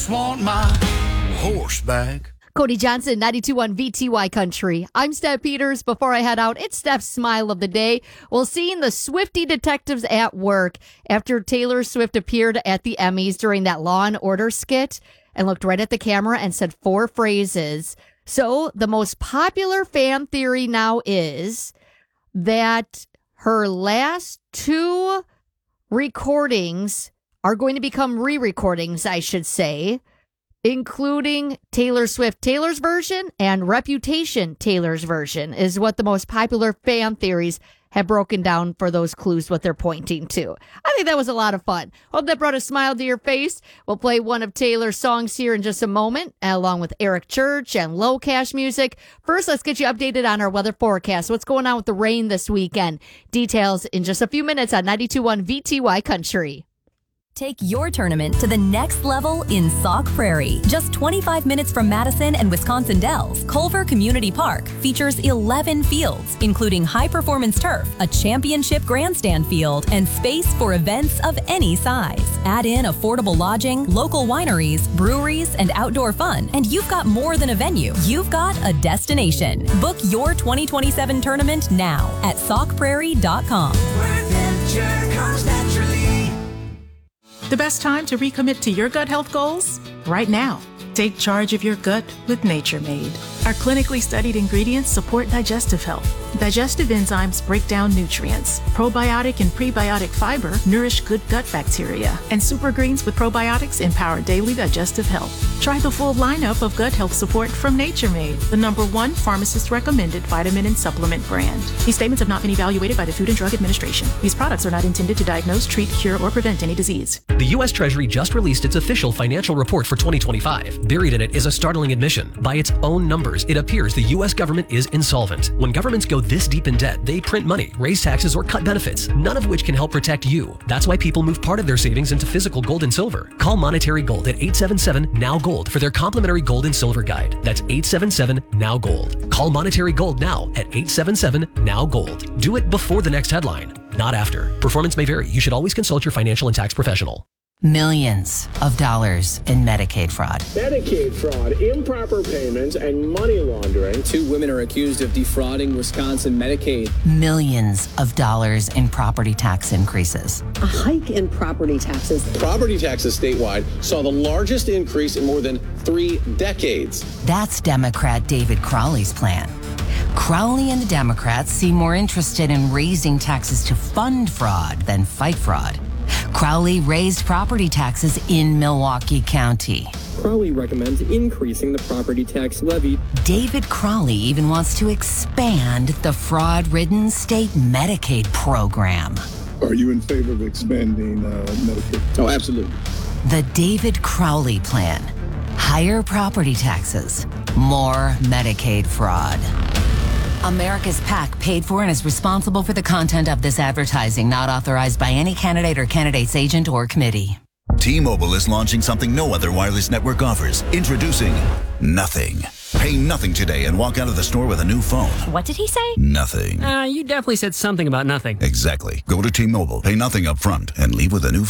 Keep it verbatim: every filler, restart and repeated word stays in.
Want my horseback. Cody Johnson, ninety-two point one V T Y Country. I'm Steph Peters. Before I head out, it's Steph's Smile of the Day. Well, seeing the Swiftie detectives at work after Taylor Swift appeared at the Emmys during that Law and Order skit and looked right at the camera and said four phrases. So the most popular fan theory now is that her last two recordings are going to become re-recordings, I should say, including Taylor Swift Taylor's version and Reputation Taylor's version is what the most popular fan theories have broken down for those clues, what they're pointing to. I think that was a lot of fun. Hope that brought a smile to your face. We'll play one of Taylor's songs here in just a moment, along with Eric Church and Low Cash music. First, let's get you updated on our weather forecast. What's going on with the rain this weekend? Details in just a few minutes on ninety-two point one V T Y Country. Take your tournament to the next level in Sauk Prairie. Just twenty-five minutes from Madison and Wisconsin Dells, Culver Community Park features eleven fields, including high-performance turf, a championship grandstand field, and space for events of any size. Add in affordable lodging, local wineries, breweries, and outdoor fun, and you've got more than a venue. You've got a destination. Book your twenty twenty-seven tournament now at sauk prairie dot com. The best time to recommit to your gut health goals? Right now. Take charge of your gut with Nature Made. Our clinically studied ingredients support digestive health. Digestive enzymes break down nutrients. Probiotic and prebiotic fiber nourish good gut bacteria. And super greens with probiotics empower daily digestive health. Try the full lineup of gut health support from Nature Made, the number one pharmacist-recommended vitamin and supplement brand. These statements have not been evaluated by the Food and Drug Administration. These products are not intended to diagnose, treat, cure, or prevent any disease. The U S Treasury just released its official financial report for twenty twenty-five. Buried in it is a startling admission. By its own numbers, it appears the U S government is insolvent. When governments go this deep in debt, they print money, raise taxes, or cut benefits, none of which can help protect you. That's why people move part of their savings into physical gold and silver. Call Monetary Gold at eight seven seven, N O W, GOLD for their complimentary gold and silver guide. That's eight seven seven, N O W, GOLD. Call Monetary Gold now at eight seven seven, N O W, GOLD. Do it before the next headline, not after. Performance may vary. You should always consult your financial and tax professional. Millions of dollars in Medicaid fraud. Medicaid fraud, improper payments, and money laundering. Two women are accused of defrauding Wisconsin Medicaid. Millions of dollars in property tax increases. A hike in property taxes. Property taxes statewide saw the largest increase in more than three decades. That's Democrat David Crowley's plan. Crowley and the Democrats seem more interested in raising taxes to fund fraud than fight fraud. Crowley raised property taxes in Milwaukee County. Crowley recommends increasing the property tax levy. David Crowley even wants to expand the fraud-ridden state Medicaid program. Are you in favor of expanding uh, Medicaid? Oh, absolutely. The David Crowley plan. Higher property taxes, more Medicaid fraud. America's PAC paid for and is responsible for the content of this advertising, not authorized by any candidate or candidate's agent or committee. T-Mobile is launching something no other wireless network offers. Introducing Nothing. Pay nothing today and walk out of the store with a new phone. What did he say? Nothing. Uh, you definitely said something about nothing. Exactly. Go to T-Mobile, pay nothing up front, and leave with a new